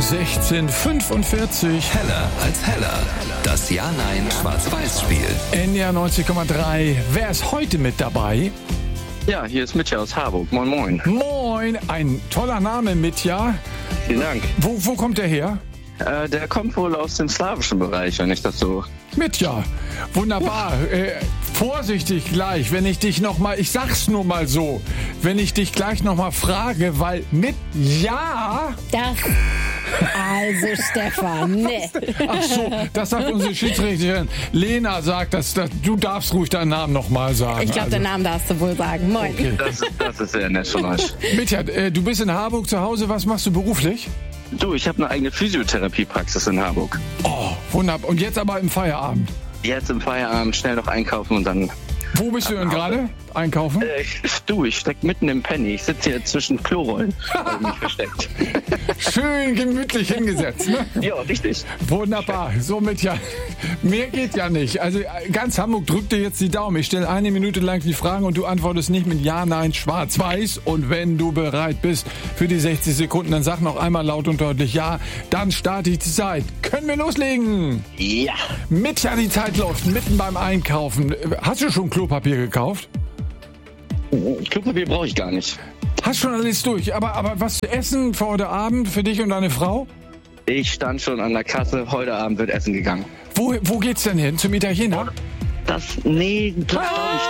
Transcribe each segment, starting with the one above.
16:45. Heller als Heller. Das Ja-Nein-Schwarz-Weiß-Spiel. NDR 90,3. Wer ist heute mit dabei? Ja, hier ist Mitja aus Harburg. Moin, moin. Moin, ein toller Name, Mitja. Vielen Dank. Wo kommt der her? Der kommt wohl aus dem slawischen Bereich, wenn ich das so... Mitja, wunderbar. Vorsichtig gleich, wenn ich dich nochmal, ich sag's nur mal so, wenn ich dich gleich nochmal frage, weil mit Ja... Das, also Stefan, ne. Ach so, das sagt unsere Schiedsrichterin. Lena sagt, du darfst ruhig deinen Namen nochmal sagen. Ich glaube, den Namen darfst du wohl sagen. Moin. Okay. Das ist sehr nett von euch. Mitja, du bist in Harburg zu Hause, was machst du beruflich? Du, ich habe eine eigene Physiotherapiepraxis in Harburg. Oh, wunderbar. Und jetzt aber im Feierabend. Jetzt im Feierabend schnell noch einkaufen und dann... Wo bist du denn gerade? Einkaufen? Ich steck mitten im Penny. Ich sitze hier zwischen Klorollen. Habe mich versteckt. Schön gemütlich hingesetzt, ne? Ja, richtig. Wunderbar. Somit ja, mehr geht ja nicht. Also ganz Hamburg drückt dir jetzt die Daumen. Ich stelle 1 Minute lang die Fragen und du antwortest nicht mit Ja, Nein, Schwarz, Weiß. Und wenn du bereit bist für die 60 Sekunden, dann sag noch einmal laut und deutlich Ja. Dann starte ich die Zeit. Können wir loslegen? Ja. Mitja, die Zeit läuft mitten beim Einkaufen. Hast du schon Klopapier gekauft? Klopapier brauche ich gar nicht. Hast schon alles durch. Aber was zu essen für heute Abend für dich und deine Frau? Ich stand schon an der Kasse. Heute Abend wird essen gegangen. Wo geht's denn hin? Zum Italiener? Nee, glaube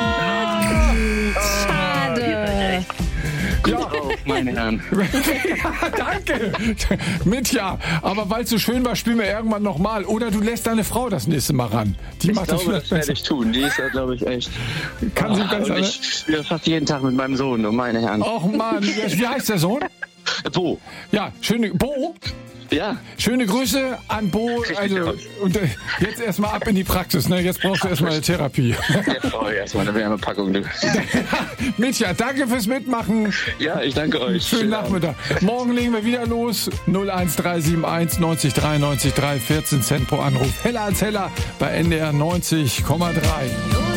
ich nicht. Schade. Ja. Drauf, meine Herren. Ja, danke. Mitja, aber weil es so schön war, spielen wir irgendwann nochmal. Oder du lässt deine Frau das nächste Mal ran. Die Ich macht das glaube, vielleicht das werde besser. ich tun. Die ist ja, glaube ich, echt... Kann sie besser, und ne? ich spiele fast jeden Tag mit meinem Sohn, meine Herren. Och Mann, wie heißt der Sohn? Bo. Ja, Bo. Ja. Schöne Grüße an Bo. Also, und jetzt erstmal ab in die Praxis, ne? Jetzt brauchst du erstmal eine Therapie. Jetzt brauche ich erstmal eine Wärmepackung. Du. Mitja, danke fürs Mitmachen. Ja, ich danke euch. Schönen Nachmittag. Morgen legen wir wieder los. 01371 90 93 3, 14 Cent pro Anruf. Heller als Heller bei NDR 90,3.